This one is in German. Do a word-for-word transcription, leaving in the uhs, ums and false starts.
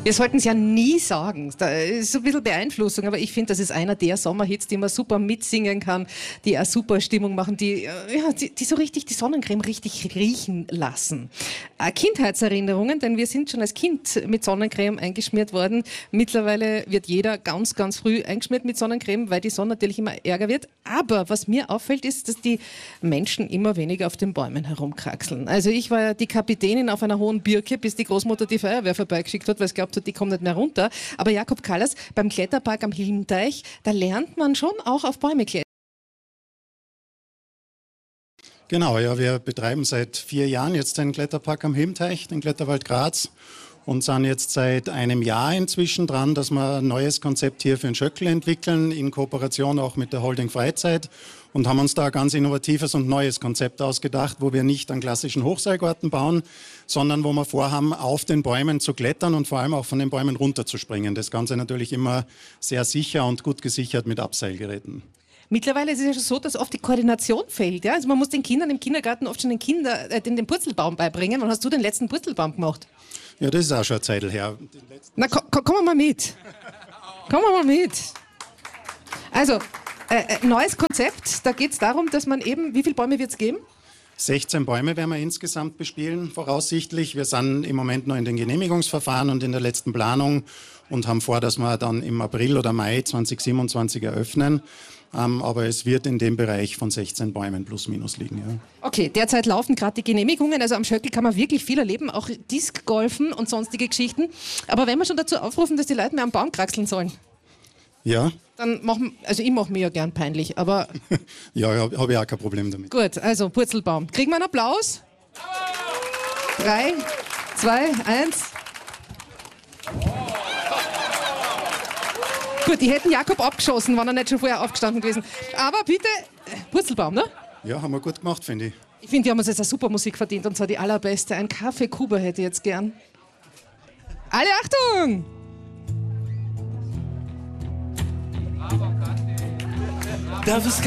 Wir sollten es ja nie sagen. Da ist so ein bisschen Beeinflussung, aber ich finde, das ist einer der Sommerhits, die man super mitsingen kann, die eine super Stimmung machen, die, ja, die, die so richtig die Sonnencreme richtig riechen lassen. Äh, Kindheitserinnerungen, denn wir sind schon als Kind mit Sonnencreme eingeschmiert worden. Mittlerweile wird jeder ganz, ganz früh eingeschmiert mit Sonnencreme, weil die Sonne natürlich immer ärger wird. Aber was mir auffällt, ist, dass die Menschen immer weniger auf den Bäumen herumkraxeln. Also ich war ja die Kapitänin auf einer hohen Birke, bis die Großmutter die Feuerwehr vorbeigeschickt hat, weil es glaubt hat, die kommen nicht mehr runter. Aber Jakob Kallas, beim Kletterpark am Hilmteich, da lernt man schon auch auf Bäume klettern. Genau, ja, wir betreiben seit vier Jahren jetzt den Kletterpark am Hilmteich, den Kletterwald Graz, und sind jetzt seit einem Jahr inzwischen dran, dass wir ein neues Konzept hier für den Schöckl entwickeln, in Kooperation auch mit der Holding Freizeit, und haben uns da ein ganz innovatives und neues Konzept ausgedacht, wo wir nicht einen klassischen Hochseilgarten bauen, sondern wo wir vorhaben, auf den Bäumen zu klettern und vor allem auch von den Bäumen runterzuspringen. Das Ganze natürlich immer sehr sicher und gut gesichert mit Abseilgeräten. Mittlerweile ist es ja schon so, dass oft die Koordination fehlt. Ja? Also man muss den Kindern im Kindergarten oft schon den, Kinder, äh, den, den Purzelbaum beibringen. Wann hast du den letzten Purzelbaum gemacht? Ja, das ist auch schon eine Zeit her. Na, komm, komm wir mal mit. Kommen wir mal mit. Also, äh, neues Konzept. Da geht es darum, dass man eben, wie viele Bäume wird es geben? sechzehn Bäume werden wir insgesamt bespielen, voraussichtlich. Wir sind im Moment noch in den Genehmigungsverfahren und in der letzten Planung und haben vor, dass wir dann im April oder Mai zweitausendsiebenundzwanzig eröffnen. Ähm, aber es wird in dem Bereich von sechzehn Bäumen plus minus liegen. Ja. Okay, derzeit laufen gerade die Genehmigungen. Also am Schöckl kann man wirklich viel erleben, auch Discgolfen und sonstige Geschichten. Aber wenn wir schon dazu aufrufen, dass die Leute mehr am Baum kraxeln sollen, ja, dann machen, also ich mache mir ja gern peinlich, aber... ja, habe hab ich auch kein Problem damit. Gut, also Purzelbaum. Kriegen wir einen Applaus? Drei, zwei, eins. Gut, die hätten Jakob abgeschossen, wenn er nicht schon vorher aufgestanden gewesen. Aber bitte, Purzelbaum, ne? Ja, haben wir gut gemacht, finde ich. Ich finde, wir haben uns jetzt eine super Musik verdient, und zwar die allerbeste. Ein Kaffee Kuba hätte ich jetzt gern. Alle Achtung! Darf es